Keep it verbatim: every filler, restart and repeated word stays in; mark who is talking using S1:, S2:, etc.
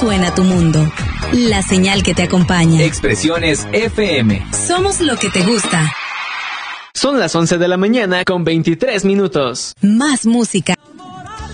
S1: suena tu mundo. La señal que te acompaña.
S2: Expresiones F M.
S1: Somos lo que te gusta.
S3: Son las once de la mañana con veintitrés minutos.
S1: Más música.